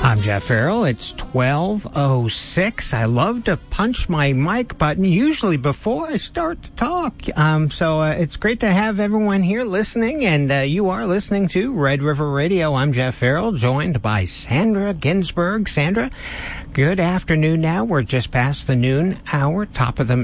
I'm Jeff Farrell. It's 12:06. I love to punch my mic button usually before I start to talk. So it's great to have everyone here listening, and you are listening to Red River Radio. I'm Jeff Farrell, joined by Sandra Ginsburg. Sandra, good afternoon now. We're just past the noon hour, top of the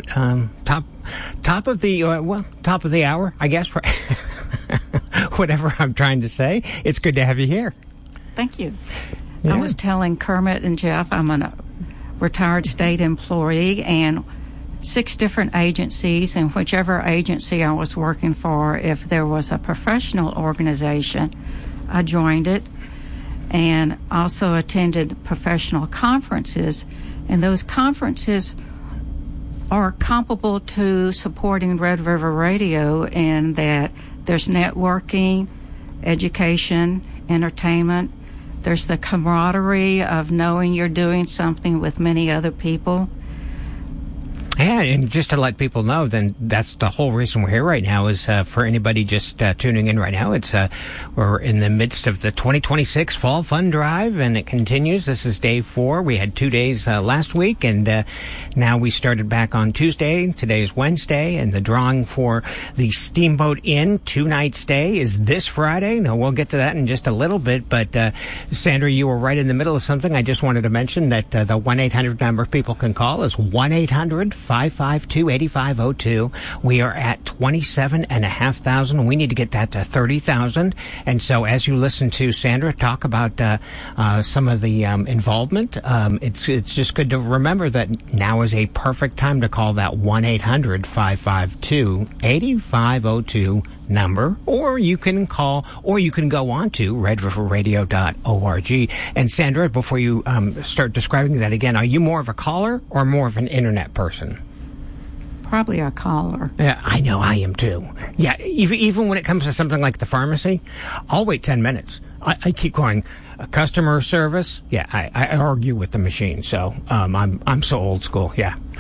hour, I guess. Whatever I'm trying to say. It's good to have you here. Thank you. Yeah. I was telling Kermit and Jeff I'm a retired state employee, and 6 different agencies, and whichever agency I was working for, if there was a professional organization, I joined it, and also attended professional conferences, and those conferences are comparable to supporting Red River Radio in that there's networking, education, entertainment. There's the camaraderie of knowing you're doing something with many other people. Yeah, and just to let people know, then that's the whole reason we're here right now is for anybody just tuning in right now. It's we're in the midst of the 2026 Fall Fun Drive, and it continues. This is day 4. We had 2 days last week, and now we started back on Tuesday. Today is Wednesday, and the drawing for the Steamboat Inn 2-night stay is this Friday. Now, we'll get to that in just a little bit, but Sandra, you were right in the middle of something. I just wanted to mention that the 1-800 number people can call is 1-800-552-8502. We are at 27,500. We need to get that to 30,000. And so as you listen to Sandra talk about some of the involvement, it's just good to remember that now is a perfect time to call that 1-800-552-8502 number, or you can call, or you can go on to redriverradio.org. And Sandra, before you start describing that again, are you more of a caller or more of an internet person? Probably a caller. Yeah, I know, I am too. Yeah, even when it comes to something like the pharmacy, I'll wait 10 minutes. I keep going, customer service. Yeah, I argue with the machine, so I'm so old school. Yeah.